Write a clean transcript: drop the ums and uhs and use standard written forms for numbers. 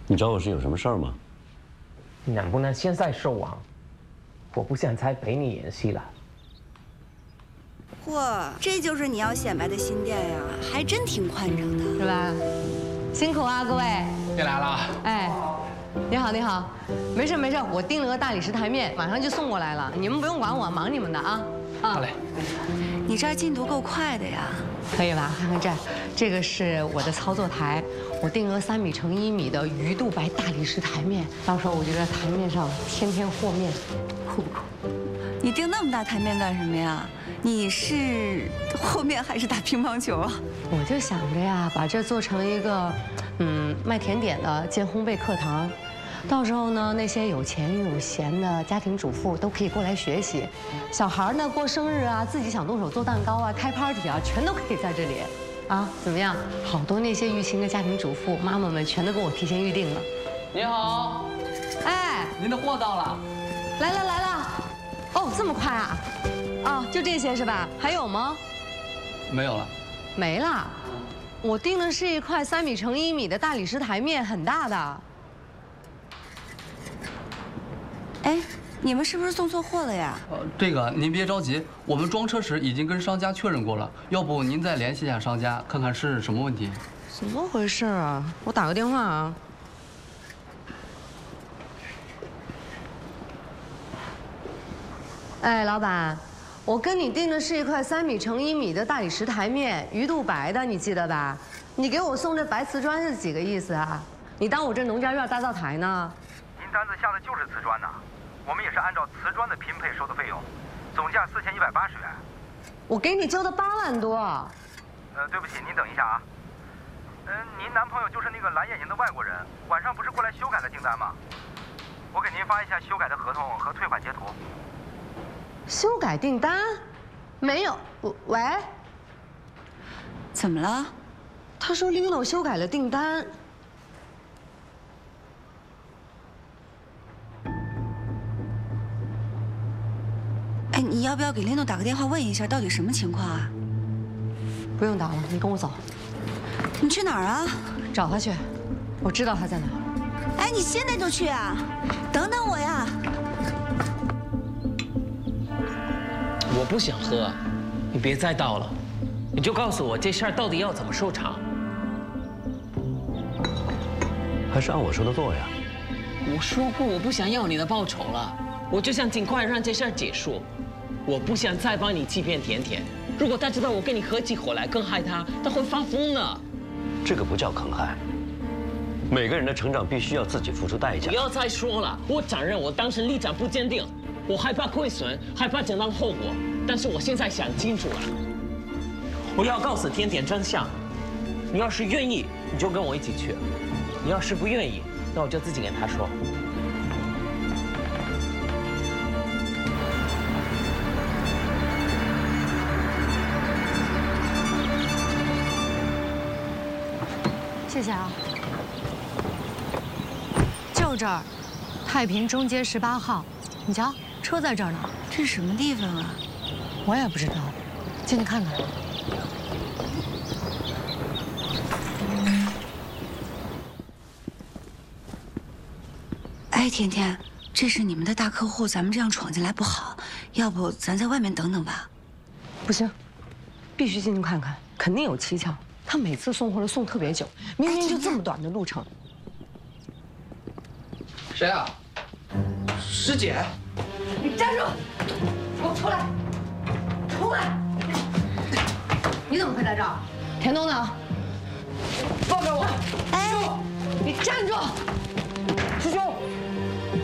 你找我是有什么事儿吗？ 能不能现在说完？我不想再陪你演戏了。 嚯，这就是你要显摆的新店呀，还真挺宽敞的， 是吧？辛苦啊，各位。 你来了。 哎，你好，你好。没事没事，我订了个大理石台面，马上就送过来了，你们不用管我，忙你们的啊。 好嘞。 你这儿进度够快的呀。 可以吧？看看这个是我的操作台，我定额3米乘1米的鱼肚白大理石台面，到时候我就在台面上天天和面，酷不酷？ 你订那么大台面干什么呀？你是和面还是打乒乓球啊？ 我就想着呀，把这做成一个，卖甜点的兼烘焙课堂。到时候呢，那些有钱又有闲的家庭主妇都可以过来学习，小孩呢过生日啊，自己想动手做蛋糕啊，开 party 啊，全都可以在这里，啊，怎么样？好多那些育亲的家庭主妇妈妈们全都给我提前预定了。 你好， 哎， 您的货到了。 来了，哦，这么快啊？啊，就这些是吧？还有吗？ 没有了。 没了。我订的是一块3米乘1米的大理石台面，很大的。 哎，你们是不是送错货了呀？ 这个您别着急，我们装车时已经跟商家确认过了，要不您再联系一下商家，看看是什么问题。 怎么回事啊？我打个电话啊。哎，老板，我跟你订的是一块3米乘1米的大理石台面，鱼肚白的，你记得吧？你给我送这白瓷砖是几个意思啊？你当我这农家院大灶台呢？ 您单子下的就是瓷砖呐，我们也是按照瓷砖的拼配收的费用，总价4180元。 我给你交的8万多。 对不起，您等一下啊。您男朋友就是那个蓝眼睛的外国人，晚上不是过来修改了订单吗？我给您发一下修改的合同和退款截图。 修改订单？没有。喂？ 怎么了？ 他说林总修改了订单。 哎，你要不要给林总打个电话问一下，到底什么情况啊？ 不用打了，你跟我走。 你去哪儿啊？ 找他去，我知道他在哪儿。 哎，你现在就去啊？等等我呀！ 我不想喝，你别再倒了，你就告诉我这事儿到底要怎么收场。 还是按我说的做呀。 我说过我不想要你的报酬了，我就想尽快让这事儿结束。我不想再帮你欺骗甜甜。如果他知道我跟你合起伙来坑害他，他会发疯的。 这个不叫坑害。每个人的成长必须要自己付出代价。 不要再说了，我承认我当时立场不坚定，我害怕亏损，害怕承担后果。但是我现在想清楚了，我要告诉甜甜真相。你要是愿意，你就跟我一起去；你要是不愿意，那我就自己跟他说。 谢谢啊。就这儿，太平中街18号。你瞧，车在这儿呢。 这是什么地方啊？ 我也不知道，进去看看。 哎，甜甜，这是你们的大客户，咱们这样闯进来不好，要不咱在外面等等吧？ 不行，必须进去看看，肯定有蹊跷。他每次送货都送特别久，明明就这么短的路程。 谁啊？师姐。 你站住！给我出来！出来！你怎么会在这儿？田东呢？放开我！ 哎， 你站住！ 师兄。